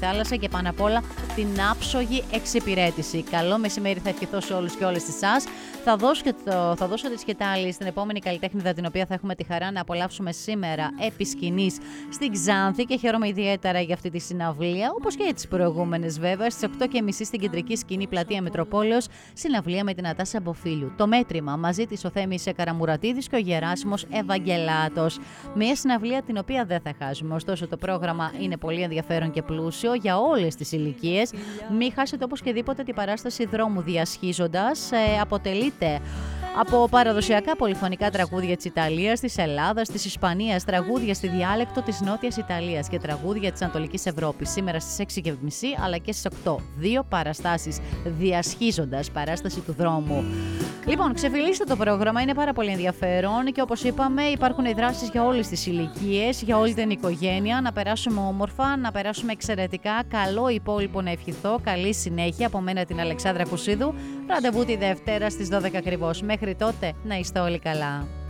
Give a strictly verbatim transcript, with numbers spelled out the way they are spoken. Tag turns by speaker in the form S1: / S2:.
S1: θάλασσα και πάνω απ' όλα την άψογη εξυπηρέτηση. Καλό μεσημέρι θα ευχηθώ σε όλους και όλες εσάς. Θα δώσω, και το, θα δώσω τη σκητάλη στην επόμενη καλλιτέχνηδα, την οποία θα έχουμε τη χαρά να απολαύσουμε σήμερα επί σκηνής στην Ξάνθη, και χαίρομαι ιδιαίτερα για αυτή τη συναυλία, όπως και τις προηγούμενες βέβαια. Στις οκτώ και μισή στην κεντρική σκηνή πλατεία Μητροπόλεως, συναυλία με την Νατάσα Μποφίλιου. Το μέτρημα, μαζί της ο Θέμης Καραμουρατίδης και ο Γεράσιμος Ευαγγελάτος. Μια συναυλία την οποία δεν θα χάσουμε. Ωστόσο, το πρόγραμμα είναι πολύ ενδιαφέρον και πλούσιο για όλες τις ηλικίες. Μην χάσετε οπωσδήποτε την παράσταση δρόμου Διασχίζοντας. Ε, αποτελείται από παραδοσιακά πολυφωνικά τραγούδια της Ιταλίας, της Ελλάδας, της Ισπανίας, τραγούδια στη διάλεκτο της Νότιας Ιταλίας και τραγούδια της Ανατολικής Ευρώπης. Σήμερα στις έξι και μισή αλλά και στις οκτώ. Δύο παραστάσεις Διασχίζοντας, παράσταση του δρόμου. Λοιπόν, ξεφυλίστε το πρόγραμμα, είναι πάρα πολύ ενδιαφέρον και όπως είπαμε, υπάρχουν οι δράσεις για όλες τις ηλικίες, για όλη την οικογένεια. Να περάσουμε όμορφα, να περάσουμε εξαιρετικά. Καλό υπόλοιπο να ευχηθώ. Καλή συνέχεια από μένα, την Αλεξάνδρα Κουσίδου. Ραντεβού τη Δευτέρα στις δώδεκα ακριβώς. Μέχρι τότε να είστε όλοι καλά.